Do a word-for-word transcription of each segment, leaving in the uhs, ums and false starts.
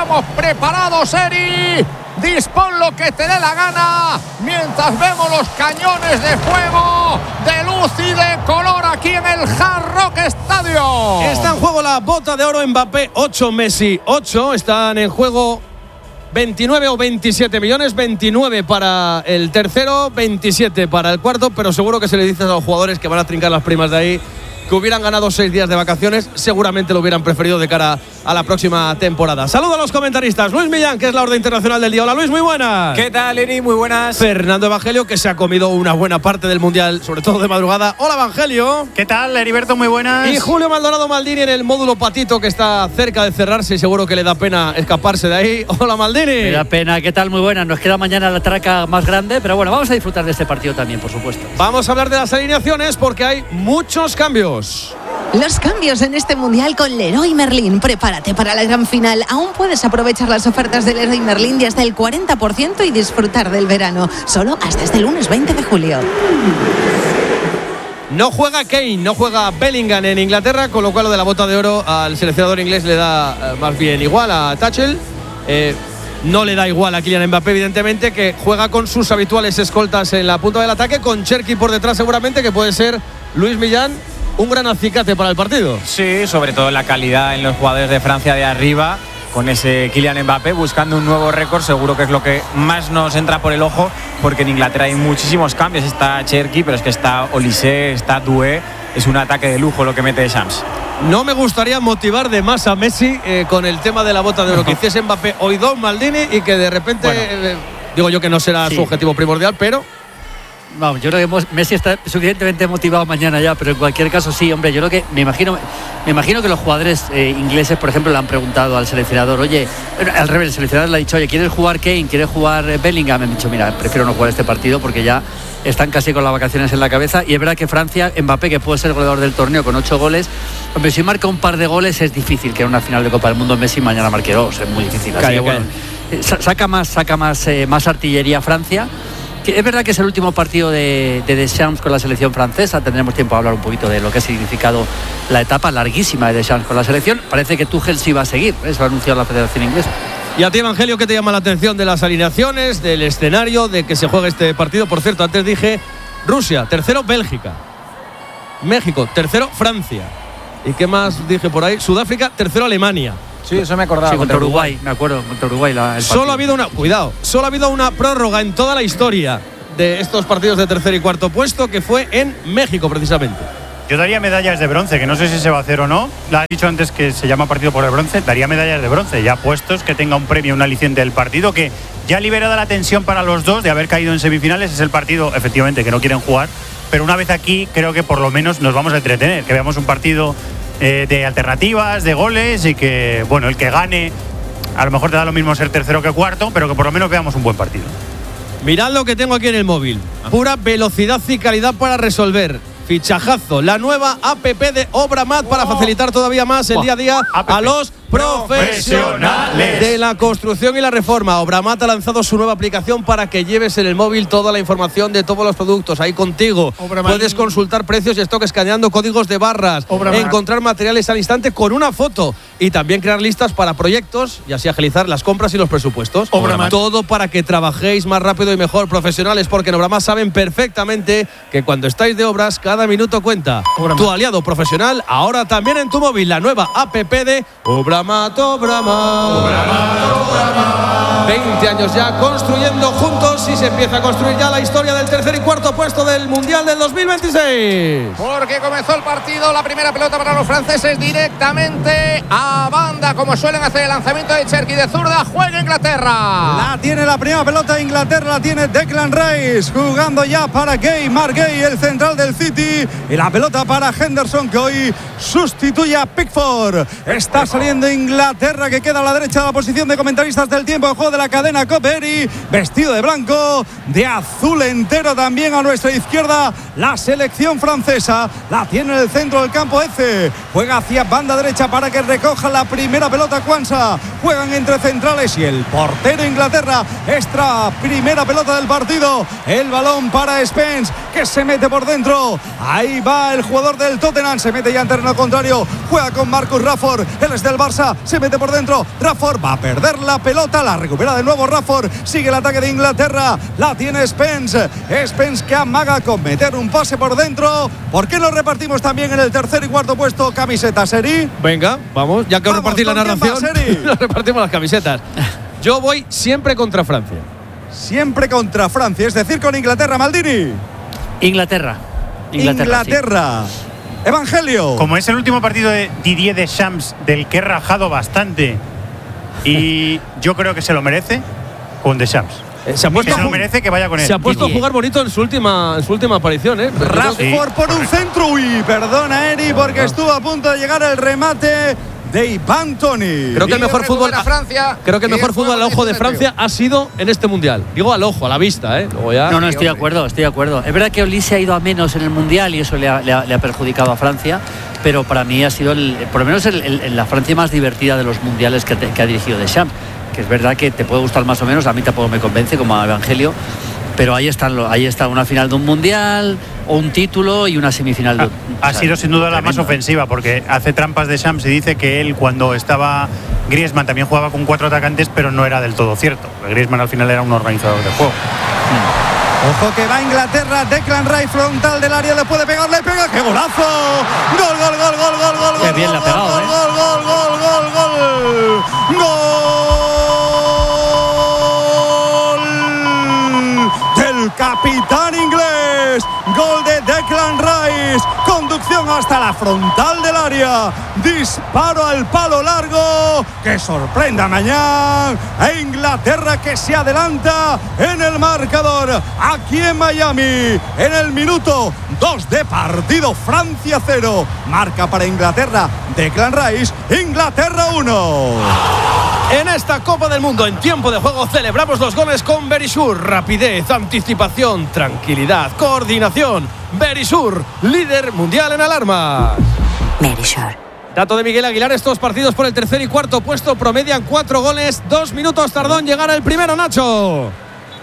estamos preparados, Eri. Dispón lo que te dé la gana mientras vemos los cañones de fuego, de luz y de color aquí en el Hard Rock Stadium. Está en juego la bota de oro Mbappé, ocho, Messi, ocho. Están en juego veintinueve o veintisiete millones, veintinueve para el tercero, veintisiete para el cuarto, pero seguro que se le dice a los jugadores que van a trincar las primas de ahí, que hubieran ganado seis días de vacaciones, seguramente lo hubieran preferido de cara a la próxima temporada. Saludo a los comentaristas. Luis Millán, que es la orden internacional del día. Hola Luis, muy buenas. ¿Qué tal, Eri? Muy buenas. Fernando Evangelio, que se ha comido una buena parte del Mundial, sobre todo de madrugada. Hola Evangelio. ¿Qué tal, Heriberto? Muy buenas. Y Julio Maldonado Maldini en el módulo patito, que está cerca de cerrarse y seguro que le da pena escaparse de ahí. Hola Maldini. Me da pena. ¿Qué tal? Muy buenas. Nos queda mañana la traca más grande, pero bueno, vamos a disfrutar de este partido también, por supuesto. Vamos a hablar de las alineaciones porque hay muchos cambios. Los cambios en este Mundial con Leroy Merlin. Prepárate para la gran final. Aún puedes aprovechar las ofertas de Leroy Merlin de hasta el cuarenta por ciento y disfrutar del verano. Solo hasta este lunes veinte de julio. No juega Kane, no juega Bellingham en Inglaterra, con lo cual lo de la bota de oro al seleccionador inglés le da eh, más bien igual a Tuchel. Eh, no le da igual a Kylian Mbappé, evidentemente, que juega con sus habituales escoltas en la punta del ataque, con Cherki por detrás seguramente, que puede ser Luis Millán un gran acicate para el partido. Sí, sobre todo la calidad en los jugadores de Francia de arriba, con ese Kylian Mbappé buscando un nuevo récord, seguro que es lo que más nos entra por el ojo, porque en Inglaterra hay muchísimos cambios. Está Cherki, pero es que está Olise, está Doué. Es un ataque de lujo lo que mete Shams. No me gustaría motivar de más a Messi eh, con el tema de la bota de oro, que hiciese Mbappé hoy dos Maldini y que de repente, bueno, eh, digo yo que no será sí. su objetivo primordial, pero... Vamos, yo creo que Messi está suficientemente motivado mañana ya, pero en cualquier caso sí, hombre, yo creo que me imagino me imagino que los jugadores eh, ingleses, por ejemplo, le han preguntado al seleccionador, oye, al revés, el seleccionador le ha dicho, oye, ¿quieres jugar Kane? ¿Quieres jugar Bellingham? Me han dicho, mira, prefiero no jugar este partido porque ya están casi con las vacaciones en la cabeza. Y es verdad que Francia, Mbappé, que puede ser el goleador del torneo con ocho goles, hombre, si marca un par de goles es difícil que en una final de Copa del Mundo Messi mañana marque dos, es muy difícil. Así que, bueno, saca más, saca más, eh, más artillería Francia. Es verdad que es el último partido de, de Deschamps con la selección francesa. Tendremos tiempo a hablar un poquito de lo que ha significado la etapa larguísima de Deschamps con la selección. Parece que Tuchel sí va a seguir, eso ha anunciado la Federación Inglesa. Y a ti, Evangelio, ¿qué te llama la atención de las alineaciones, del escenario, de que se juegue este partido? Por cierto, antes dije Rusia, tercero Bélgica, México, tercero Francia. ¿Y qué más dije por ahí? Sudáfrica, tercero Alemania. Sí, eso me acordaba. Sí, contra Uruguay, me acuerdo, contra Uruguay. La, el solo ha habido una, cuidado, solo ha habido una prórroga en toda la historia de estos partidos de tercer y cuarto puesto, que fue en México precisamente. Yo daría medallas de bronce, que no sé si se va a hacer o no. La he dicho antes que se llama partido por el bronce. Daría medallas de bronce, ya puestos, que tenga un premio, un aliciente del partido, que ya liberada la tensión para los dos de haber caído en semifinales. Es el partido, efectivamente, que no quieren jugar. Pero una vez aquí, creo que por lo menos nos vamos a entretener, que veamos un partido eh, de alternativas, de goles, y que, bueno, el que gane, a lo mejor te da lo mismo ser tercero que cuarto, pero que por lo menos veamos un buen partido. Mirad lo que tengo aquí en el móvil. Pura velocidad y calidad para resolver. Fichajazo, la nueva app de Obramat para facilitar todavía más el día a día a los profesionales de la construcción y la reforma. Obramat ha lanzado su nueva aplicación para que lleves en el móvil toda la información de todos los productos ahí contigo. Obramat. Puedes consultar precios y stock escaneando códigos de barras, Obramat. Encontrar materiales al instante con una foto y también crear listas para proyectos y así agilizar las compras y los presupuestos. Obramat. Todo para que trabajéis más rápido y mejor, profesionales, porque en Obramat saben perfectamente que cuando estáis de obras cada minuto cuenta. Obramat. Tu aliado profesional ahora también en tu móvil, la nueva app de Obramat. Obramat, Obramat, Obramat. veinte años ya construyendo juntos y se empieza a construir ya la historia del tercer y cuarto puesto del Mundial del dos mil veintiséis. Porque comenzó el partido, la primera pelota para los franceses directamente a banda, como suelen hacer el lanzamiento de Cherki de zurda. Juega Inglaterra. La tiene la primera pelota Inglaterra, la tiene Declan Rice, jugando ya para Gay, Mark Gay, el central del City, y la pelota para Henderson, que hoy sustituye a Pickford. Está saliendo Inglaterra, que queda a la derecha de la posición de comentaristas del tiempo de juego de la cadena Coperi, vestido de blanco, de azul entero también a nuestra izquierda. La selección francesa la tiene en el centro del campo. Eze juega hacia banda derecha para que recoja la primera pelota Kwanza. Juegan entre centrales y el portero Inglaterra. Extra primera pelota del partido. El balón para Spence. que se mete por dentro. Ahí va el jugador del Tottenham, se mete ya en terreno contrario, juega con Marcus Rashford, él es del Barça, se mete por dentro. Rashford va a perder la pelota, la recupera de nuevo Rashford, sigue el ataque de Inglaterra, la tiene Spence. Spence que amaga con meter un pase por dentro. ¿Por qué no repartimos también en el tercer y cuarto puesto camiseta, Seri? Venga, vamos, ya que repartir la narración, nos repartimos las camisetas. Yo voy siempre contra Francia. Siempre contra Francia, es decir, con Inglaterra, Maldini. Inglaterra. Inglaterra. Inglaterra. Sí. Evangelio. Como es el último partido de Didier Deschamps, del que he rajado bastante, y yo creo que se lo merece, con Deschamps. Eh, se ha puesto se lo merece que vaya con él. Se ha puesto Didier a jugar bonito en su última, en su última aparición, ¿eh? Rashford sí. por un centro. Uy, perdona, Eri, porque estuvo a punto de llegar el remate de Ivan Toney. Creo que el mejor fútbol a Francia. Creo que el mejor fútbol al ojo de Francia ha sido en este mundial. Digo al ojo, a la vista, ¿eh? Luego ya. No, no, estoy de acuerdo, estoy de acuerdo. Es verdad que Olise ha ido a menos en el mundial y eso le ha, le ha, le ha perjudicado a Francia, pero para mí ha sido, el, por lo menos, el, el, la Francia más divertida de los mundiales que, te, que ha dirigido Deschamps. Que es verdad que te puede gustar más o menos, a mí tampoco me convence, como a Evangelio. Pero ahí está, ahí está una final de un mundial, o un título y una semifinal de, ha, ha sido sin duda la más ofensiva, porque hace trampas de Shams y dice que él, cuando estaba Griezmann, también jugaba con cuatro atacantes, pero no era del todo cierto. Griezmann al final era un organizador de juego. Hmm. Ojo que va Inglaterra, Declan Rice frontal del área, le puede pegar, le pega, ¡qué golazo! Gol, gol, gol, gol, gol, gol, Qué bien le ha pegado, gol, ¿eh? gol, gol, gol, gol, gol, gol del capitán inglés, gol de Declan Rice, conducción hasta la frontal del área, disparo al palo largo, que sorprenda mañana a Inglaterra, que se adelanta en el marcador aquí en Miami en el minuto dos de partido. Francia cero, marca para Inglaterra Declan Rice, Inglaterra uno. En esta Copa del Mundo, en tiempo de juego, celebramos los goles con Verisur. Rapidez, anticipación, tranquilidad, coordinación. Verisur, líder mundial en alarmas. Verisur. Dato de Miguel Aguilar, estos partidos por el tercer y cuarto puesto promedian cuatro goles. Dos minutos tardó en llegar el primero, Nacho.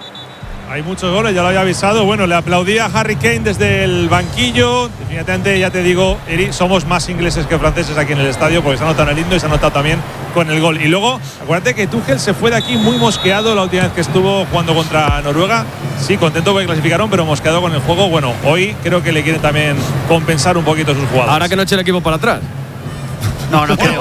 Hay muchos goles, ya lo había avisado. Bueno, le aplaudía a Harry Kane desde el banquillo. Definitivamente, ya te digo, Eri, somos más ingleses que franceses aquí en el estadio, porque se ha notado en el himno y se ha notado también con el gol. Y luego, acuérdate que Tuchel se fue de aquí muy mosqueado la última vez que estuvo jugando contra Noruega. Sí, contento porque clasificaron, pero mosqueado con el juego. Bueno, hoy creo que le quieren también compensar un poquito a sus jugadores. Ahora que no eche el equipo para atrás. No, no creo.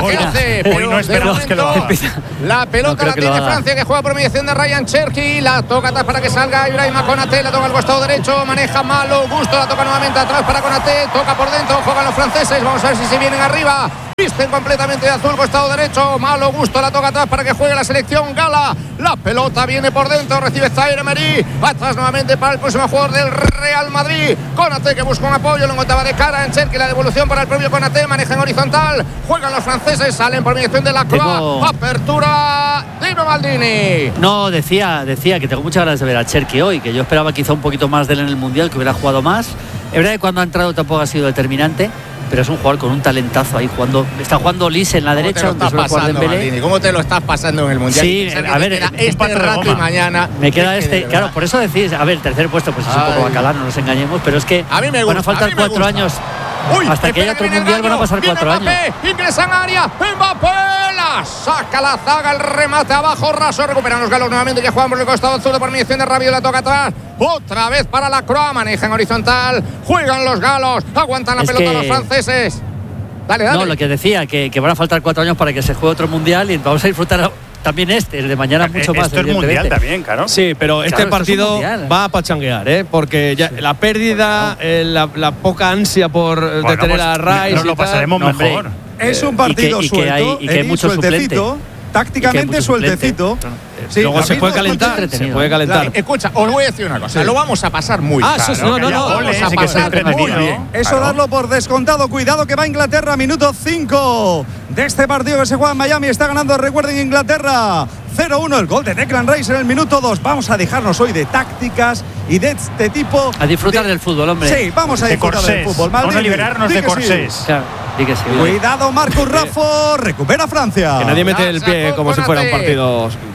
Hoy no esperamos que lo haga. La pelota no la tiene Francia, que juega por mediación de Ryan Cherky. La toca atrás para que salga Ibrahima Konaté. La toca al costado derecho. Maneja Malo Gusto. La toca nuevamente atrás para Konaté. Toca por dentro. Juegan los franceses. Vamos a ver si se vienen arriba. Visten completamente de azul, costado derecho. Malo Gusto la toca atrás para que juegue la selección Gala. La pelota viene por dentro. Recibe Zaire Emery. Atrás nuevamente para el próximo jugador del Real Madrid. Konaté, que busca un apoyo. Lo encontraba de cara en Cherky. La devolución para el propio Konaté. Maneja en horizontal. Juegan los franceses. Salen por mediación de la Croix. Tengo... Apertura. Dino Maldini. No, decía, decía que tengo muchas ganas de ver a Cherky hoy. Que yo esperaba quizá un poquito más de él en el Mundial, que hubiera jugado más. Es verdad que cuando ha entrado tampoco ha sido determinante, pero es un jugador con un talentazo ahí jugando. Está jugando Olise en la derecha, donde suele jugar Dembélé. ¿Cómo te lo estás pasando en el Mundial? Sí, a ver, este rato y mañana. Me queda este, claro, por eso decís, a ver, el tercer puesto pues es un poco bacalán, no nos engañemos, pero es que a mí me gusta, van a faltar cuatro años. Uy, hasta que haya otro mundial van a pasar cuatro años. Ingresa en área, Mbappé, la saca la zaga, el remate abajo, raso, recuperan los galos nuevamente, que juegan por el costado azul por mediación de Rabiot, la toca atrás, otra vez para la Croix, maneja en horizontal, juegan los galos, aguantan la es pelota que... los franceses. Dale, dale. No, lo que decía, que, que van a faltar cuatro años para que se juegue otro mundial y vamos a disfrutar también este, el de mañana mucho más. Esto es mundial también, claro. Sí, pero este claro, partido va a pachanguear, ¿eh? Porque ya sí. la pérdida, eh, la, la poca ansia por bueno, detener pues, a Rice. Nos lo pasaremos no, mejor. Es un partido y que, y que suelto, hay, y que hay mucho suplente. Tácticamente sueltecito. Sí, luego se puede calentar, se puede calentar. La, escucha, os voy a decir una cosa, sí. Lo vamos a pasar muy ah, claro. Sí, no, no, no, vamos a pasar muy bien. Eso claro. Darlo por descontado. Cuidado que va Inglaterra, minuto cinco de este partido que se juega en Miami. Está ganando, recuerden, Inglaterra cero uno, el gol de Declan Rice en el minuto dos. Vamos a dejarnos hoy de tácticas y de este tipo. A disfrutar de... del fútbol, hombre. Sí, vamos a de disfrutar corsés. del fútbol. Vamos a liberarnos de corsés. Sí. Claro. Sí, sí, cuidado, Marcus Rashford, recupera Francia. Que nadie mete el pie como si fuera un partido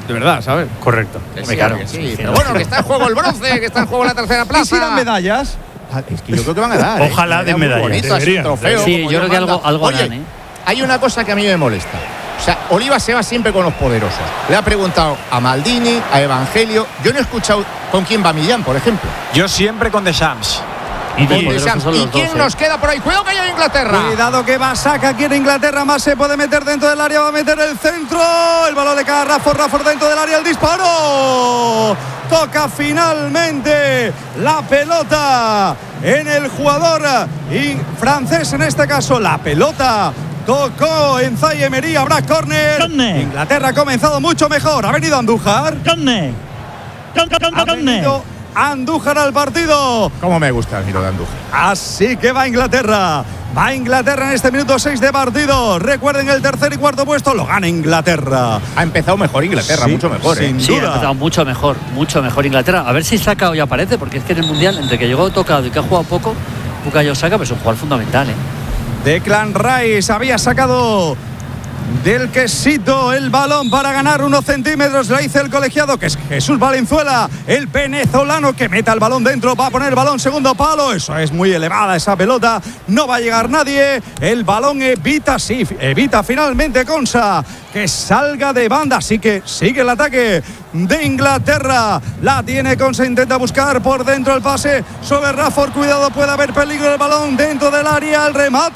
de verdad, ¿sabes? Correcto. Sí, claro que sí. Pero bueno, que está en juego el bronce, que está en juego la tercera plaza. ¿Y si dan medallas? Es que yo creo que van a dar. Ojalá ¿eh? den medallas. Bonito, así un trofeo, sí, como yo creo que manda. algo, algo Oye, harán, ¿eh? hay una cosa que a mí me molesta. O sea, Oliva se va siempre con los poderosos. Le ha preguntado a Maldini, a Evangelio. Yo no he escuchado con quién va Millán, por ejemplo. Yo siempre con Deschamps. Y, Con y- Deschamps. son ¿Y los quién dos, ¿eh? nos queda por ahí? Cuidado que hay Inglaterra. Cuidado que va, saca aquí en Inglaterra, más se puede meter dentro del área, va a meter el centro, el balón le cae a Rafford, Rafford dentro del área, el disparo, toca finalmente la pelota en el jugador y francés, en este caso la pelota tocó en Zaïre Emery, habrá córner. Córner. Inglaterra ha comenzado mucho mejor, ha venido Andújar, Corne. Con, con, con, ha corne. venido Andújar al partido. Cómo me gusta el giro de Andújar. Así que va Inglaterra. Va Inglaterra en este minuto seis de partido. Recuerden, el tercer y cuarto puesto lo gana Inglaterra. Ha empezado mejor Inglaterra, Sí, mucho mejor. ¿eh? sin Sí, ha duda. empezado mucho mejor, mucho mejor Inglaterra. A ver si Saka hoy aparece, porque es que en el Mundial, entre que llegó tocado y que ha jugado poco, Bukayo Saka, pues es un jugador fundamental, ¿eh? Declan Rice había sacado del quesito el balón para ganar unos centímetros. Le dice el colegiado, que es Jesús Valenzuela, el venezolano, que meta el balón dentro. Va a poner el balón segundo palo. Eso es muy elevada esa pelota. No va a llegar nadie. El balón evita, sí, evita finalmente Konsa que salga de banda. Así que sigue el ataque de Inglaterra. La tiene Konsa, intenta buscar por dentro el pase sobre Rafford. Cuidado, puede haber peligro. El balón dentro del área. El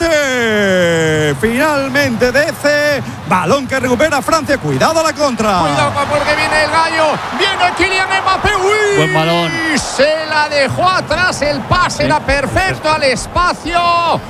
remate. Finalmente Dece. Balón que recupera Francia. Cuidado a la contra. Cuidado porque viene el gallo. Viene Kylian Mbappé. ¡Uy! Buen balón. Se la dejó atrás. El pase era perfecto al espacio.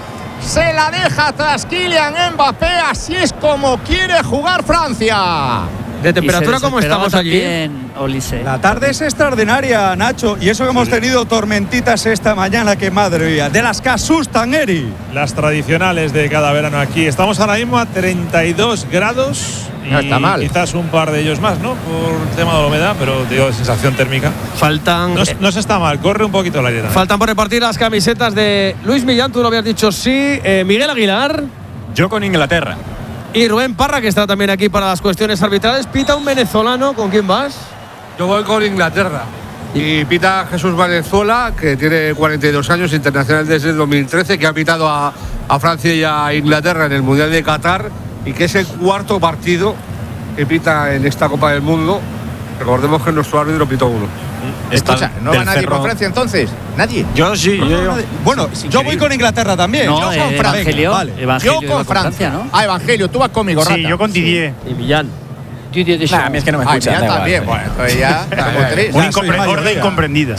Se la deja atrás Kylian Mbappé. Así es como quiere jugar Francia. ¿De temperatura cómo estamos allí? También, Olise. La tarde es extraordinaria, Nacho. Y eso que hemos tenido tormentitas esta mañana, que madre mía. De las que asustan, Eri. Las tradicionales de cada verano aquí. Estamos ahora mismo a treinta y dos grados. Y No está mal. quizás un par de ellos más, ¿no? Por el tema de la humedad, pero digo, sensación térmica. Faltan. No, no se está mal, corre un poquito la aire. Faltan por repartir las camisetas de Luis Millán, tú lo habías dicho sí. Eh, Miguel Aguilar Yo con Inglaterra. y Rubén Parra, que está también aquí para las cuestiones arbitrales. Pita un venezolano, ¿con quién vas? Yo voy con Inglaterra. Y pita Jesús Valenzuela, que tiene cuarenta y dos años, internacional desde el dos mil trece, que ha pitado a, a Francia y a Inglaterra en el Mundial de Qatar y que es el cuarto partido que pita en esta Copa del Mundo. Recordemos que nuestro árbitro pitó uno. Escucha, ¿no va nadie con Francia entonces? ¿Nadie? Yo sí, yo, yo. Bueno, yo voy con Inglaterra también. No, yo eh, con Francia. Evangelio, Vale. Evangelio Yo iba con Francia. ¿no? Ah, Evangelio, tú vas conmigo, Rata. Sí, yo con Didier. Y Millán. Didier Nah, a Deschamps. mí es que no me Ah, escuchan. ya da igual. también. Bueno, entonces ya. como tres. Una Ya soy incompre- mayoría. orden incomprendida.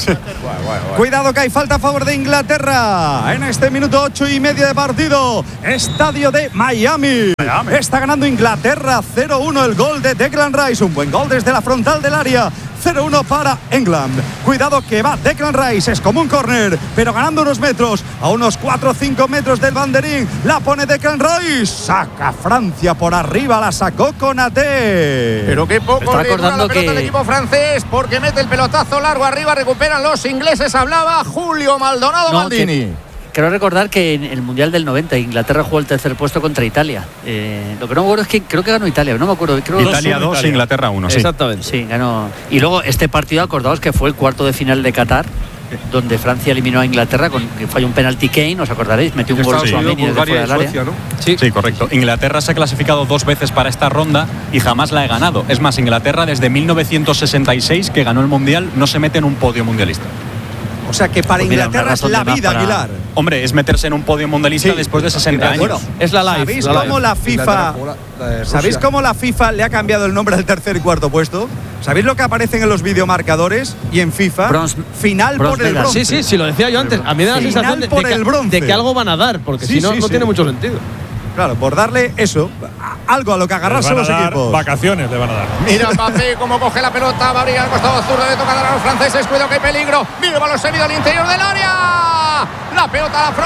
Cuidado que hay falta a favor de Inglaterra en este minuto ocho y medio de partido. Estadio de Miami. Miami. Está ganando Inglaterra cero uno, el gol de Declan Rice. Un buen gol desde la frontal del área. cero uno para England. Cuidado que va Declan Rice, es como un córner, pero ganando unos metros, a unos cuatro o cinco metros del banderín. La pone Declan Rice. Saca Francia por arriba, la sacó Konaté. Pero qué poco Está le dura recordando la pelota que- al equipo francés porque mete el pelotazo largo arriba, recuperan los ingleses. Hablaba Julio Maldonado No, Maldini. que- Quiero recordar que en el Mundial del noventa Inglaterra jugó el tercer puesto contra Italia. Eh, lo que no me acuerdo es que creo que ganó Italia, no me acuerdo. Creo Italia dos, dos, Italia. Inglaterra uno. Sí. Exactamente. Sí, ganó. Y luego este partido, acordaos que fue el cuarto de final de Qatar, donde Francia eliminó a Inglaterra con que falló un penalti Kane, os acordaréis, metió un gol Estados Unidos, Tchouaméni desde Bulgaria fuera y del área. Suecia, ¿no? Sí. sí, correcto. Inglaterra se ha clasificado dos veces para esta ronda y jamás la he ganado. Es más, Inglaterra desde mil novecientos sesenta y seis, que ganó el Mundial, no se mete en un podio mundialista. O sea que para Pues mira, Inglaterra una es razón la de más vida, para- Aguilar. Hombre, es meterse en un podio mundialista Sí. después de sesenta años. Bueno, Es la live. ¿Sabéis la live. cómo la FIFA Inglaterra jugó la- la de Rusia. ¿Sabéis cómo la FIFA le ha cambiado el nombre al tercer y cuarto puesto? ¿Sabéis lo que aparecen en los videomarcadores y en FIFA? Bronze- Final bronze por el medal. bronce. Sí, sí, sí, lo decía yo antes. A mí me da la Final sensación de, por de que, el bronce. de que algo van a dar, porque Sí, si no, sí, no sí. tiene mucho sentido. Claro, por darle eso, a- algo a lo que Les agarrarse van a los dar equipos. vacaciones le van a dar. Mira Mbappé cómo coge la pelota, va a abrir al costado zurdo, le toca dar a los franceses, cuidado que hay peligro. Mira el balón seguido al interior del área. La pelota a la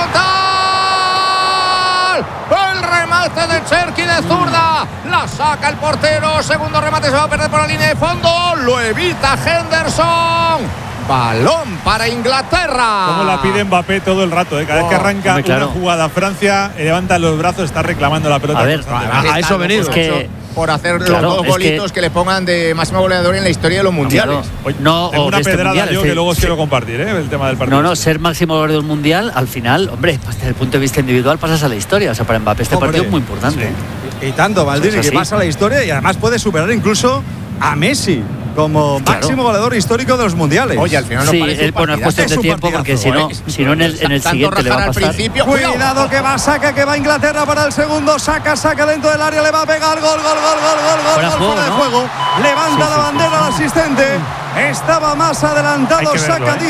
frontal. El remate de Cherki de zurda. La saca el portero. Segundo remate, se va a perder por la línea de fondo. Lo evita Henderson. Balón para Inglaterra. Como la pide Mbappé todo el rato, ¿eh? Cada vez que arranca hombre, claro. una jugada Francia, levanta los brazos, está reclamando la pelota. A ver, constantemente. A, a eso ha venido. Es que por hacer Claro, los dos es golitos que, que le pongan de máximo goleador en la historia de los mundiales. Claro. No, Tengo o una de este pedrada mundial, yo este- que luego os sí. quiero compartir, ¿eh? El tema del partido. No, no, ser máximo goleador del mundial, al final, hombre, pues desde el punto de vista individual pasas a la historia. O sea, para Mbappé este Hombre. partido es muy importante. Y tanto, Maldini, Eso es que así. pasa la historia y además puede superar incluso a Messi como Claro. máximo goleador histórico de los mundiales. Oye, al final nos Sí, parece él, un bueno, es partidazo. cuestión de Es un tiempo porque si no, partidazo, ¿eh? si no en el, en el Tanto siguiente le va a rajar al pasar. principio. Cuidado que va, saca, que va Inglaterra para el segundo. Saca, saca dentro del área, le va a pegar. Gol, gol, gol, gol, gol, gol. Fuera gol, juego, fuera de ¿no? juego. Levanta Sí, la sí, sí, bandera sí. al asistente. Estaba más Hay adelantado. que verlo, Saca, ¿eh?